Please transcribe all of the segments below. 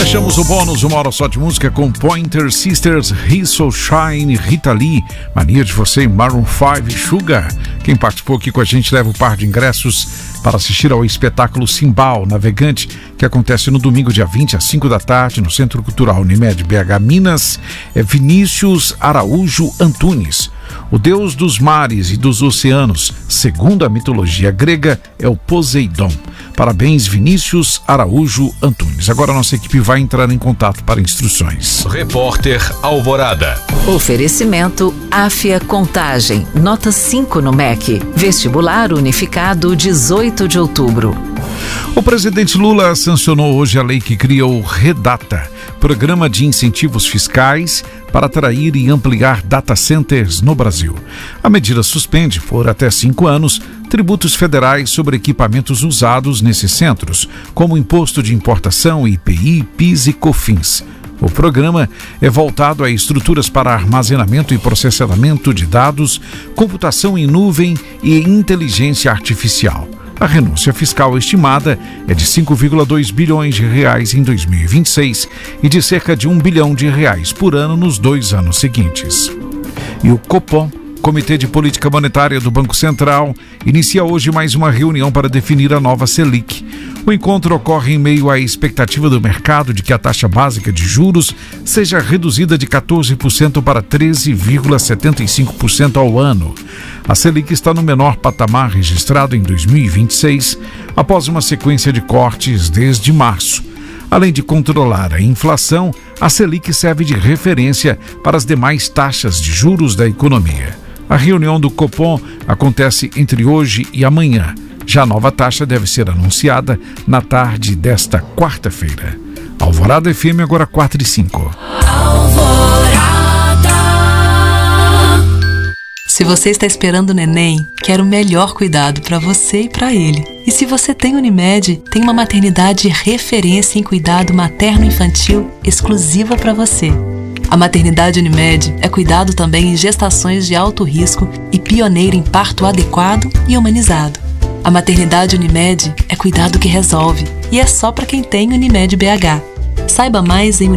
Fechamos o bônus, uma hora só de música com Pointer Sisters, He So Shine, Rita Lee, Mania de Você, Maroon 5, Sugar. Quem participou aqui com a gente leva o par de ingressos para assistir ao espetáculo Cimbal Navegante, que acontece no domingo, dia 20, às 5 da tarde, no Centro Cultural Unimed BH Minas. É Vinícius Araújo Antunes. O deus dos mares e dos oceanos, segundo a mitologia grega, é o Poseidon. Parabéns, Vinícius Araújo Antunes. Agora a nossa equipe vai entrar em contato para instruções. Repórter Alvorada. Oferecimento Áfia Contagem, nota 5 no MEC. Vestibular unificado 18 de outubro. O presidente Lula sancionou hoje a lei que cria o Redata, Programa de Incentivos Fiscais para atrair e ampliar data centers no Brasil. A medida suspende, por até 5 anos, tributos federais sobre equipamentos usados nesses centros, como imposto de importação, IPI, PIS e COFINS. O programa é voltado a estruturas para armazenamento e processamento de dados, computação em nuvem e inteligência artificial. A renúncia fiscal estimada é de 5,2 bilhões de reais em 2026 e de cerca de 1 bilhão de reais por ano nos 2 anos seguintes. E o Copom, Comitê de Política Monetária do Banco Central, inicia hoje mais uma reunião para definir a nova Selic. O encontro ocorre em meio à expectativa do mercado de que a taxa básica de juros seja reduzida de 14% para 13,75% ao ano. A Selic está no menor patamar registrado em 2026, após uma sequência de cortes desde março. Além de controlar a inflação, a Selic serve de referência para as demais taxas de juros da economia. A reunião do Copom acontece entre hoje e amanhã. Já a nova taxa deve ser anunciada na tarde desta quarta-feira. Alvorada FM, agora 4h05. Se você está esperando o neném, quer o melhor cuidado para você e para ele. E se você tem Unimed, tem uma maternidade referência em cuidado materno-infantil exclusiva para você. A maternidade Unimed é cuidado também em gestações de alto risco e pioneira em parto adequado e humanizado. A maternidade Unimed é cuidado que resolve e é só para quem tem Unimed BH. Saiba mais em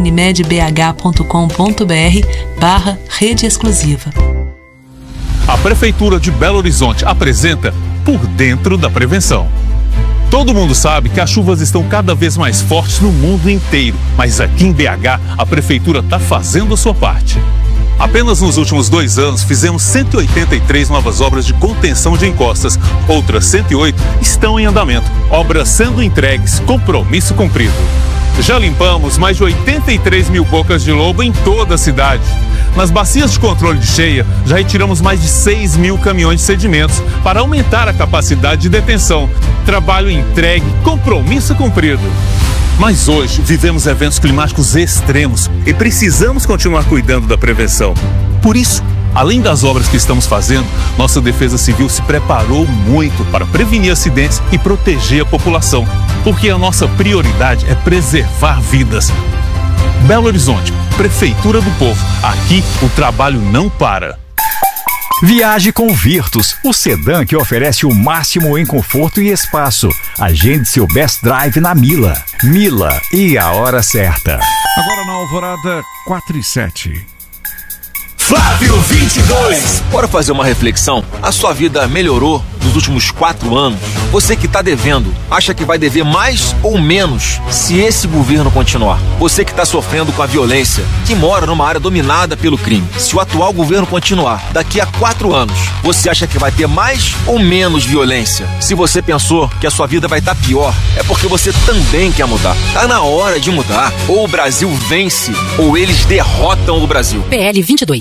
unimedbh.com.br/rede exclusiva. A Prefeitura de Belo Horizonte apresenta Por Dentro da Prevenção. Todo mundo sabe que as chuvas estão cada vez mais fortes no mundo inteiro, mas aqui em BH a Prefeitura está fazendo a sua parte. Apenas nos últimos 2 anos fizemos 183 novas obras de contenção de encostas, outras 108 estão em andamento, obras sendo entregues, compromisso cumprido. Já limpamos mais de 83 mil bocas de lobo em toda a cidade. Nas bacias de controle de cheia, já retiramos mais de 6 mil caminhões de sedimentos para aumentar a capacidade de detenção. Trabalho entregue, compromisso cumprido. Mas hoje vivemos eventos climáticos extremos e precisamos continuar cuidando da prevenção. Por isso, além das obras que estamos fazendo, nossa Defesa Civil se preparou muito para prevenir acidentes e proteger a população, porque a nossa prioridade é preservar vidas. Belo Horizonte, Prefeitura do Povo. Aqui o trabalho não para. Viaje com Virtus, o sedã que oferece o máximo em conforto e espaço. Agende seu Best Drive na Mila. Mila e a hora certa. Agora na Alvorada, 4h07. Flávio 22. Bora fazer uma reflexão? A sua vida melhorou nos últimos 4 anos? Você que está devendo, acha que vai dever mais ou menos se esse governo continuar? Você que está sofrendo com a violência, que mora numa área dominada pelo crime, se o atual governo continuar, daqui a 4 anos, você acha que vai ter mais ou menos violência? Se você pensou que a sua vida vai estar pior, é porque você também quer mudar. Tá na hora de mudar. Ou o Brasil vence, ou eles derrotam o Brasil. PL 22.